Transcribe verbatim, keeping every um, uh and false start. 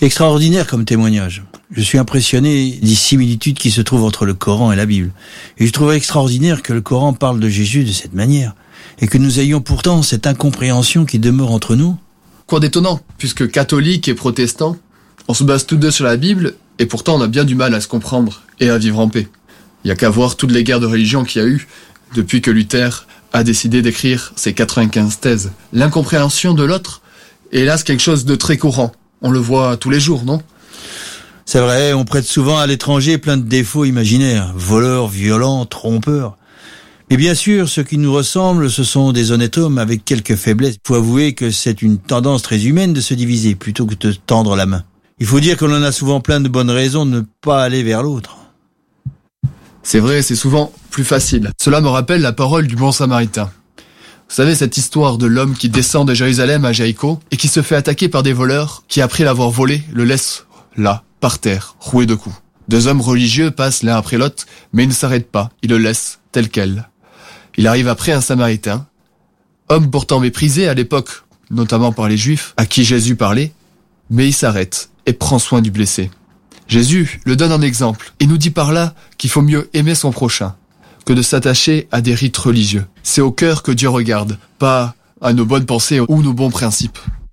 Extraordinaire comme témoignage. Je suis impressionné des similitudes qui se trouvent entre le Coran et la Bible. Et je trouve extraordinaire que le Coran parle de Jésus de cette manière. Et que nous ayons pourtant cette incompréhension qui demeure entre nous. Quoi d'étonnant, puisque catholiques et protestants, on se base tous deux sur la Bible, et pourtant on a bien du mal à se comprendre et à vivre en paix. Il y a qu'à voir toutes les guerres de religion qu'il y a eu depuis que Luther a décidé d'écrire ses quatre-vingt-quinze thèses. L'incompréhension de l'autre est hélas quelque chose de très courant. On le voit tous les jours, non ? C'est vrai, on prête souvent à l'étranger plein de défauts imaginaires. Voleurs, violents, trompeurs. Mais bien sûr, ceux qui nous ressemblent, ce sont des honnêtes hommes avec quelques faiblesses. Il faut avouer que c'est une tendance très humaine de se diviser plutôt que de tendre la main. Il faut dire qu'on en a souvent plein de bonnes raisons de ne pas aller vers l'autre. C'est vrai, c'est souvent plus facile. Cela me rappelle la parole du bon samaritain. Vous savez, cette histoire de l'homme qui descend de Jérusalem à Jéricho et qui se fait attaquer par des voleurs qui, après l'avoir volé, le laissent là, par terre, roué de coups. Deux hommes religieux passent l'un après l'autre, mais ils ne s'arrêtent pas, ils le laissent tel quel. Il arrive après un samaritain, homme pourtant méprisé à l'époque, notamment par les Juifs, à qui Jésus parlait, mais il s'arrête et prend soin du blessé. Jésus le donne en exemple et nous dit par là qu'il faut mieux aimer son prochain que de s'attacher à des rites religieux. C'est au cœur que Dieu regarde, pas à nos bonnes pensées ou nos bons principes.